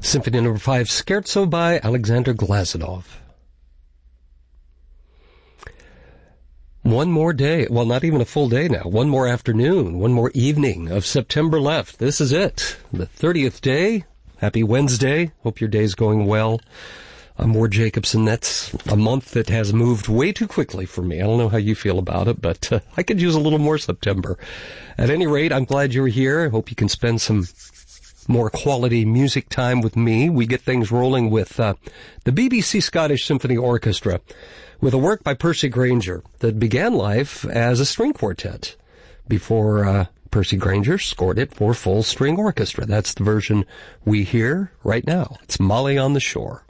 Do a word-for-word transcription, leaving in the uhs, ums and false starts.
Symphony Number five, Scherzo by Alexander Glazunov. One more day, well, not even a full day now, one more afternoon, one more evening of September left. This is it, the thirtieth day. Happy Wednesday. Hope your day's going well. I'm Ward Jacobson. That's a month that has moved way too quickly for me. I don't know how you feel about it, but uh, I could use a little more September. At any rate, I'm glad you're here. I hope you can spend some more quality music time with me. We get things rolling with uh, the B B C Scottish Symphony Orchestra with a work by Percy Grainger that began life as a string quartet before uh, Percy Grainger scored it for full string orchestra. That's the version we hear right now. It's Molly on the Shore.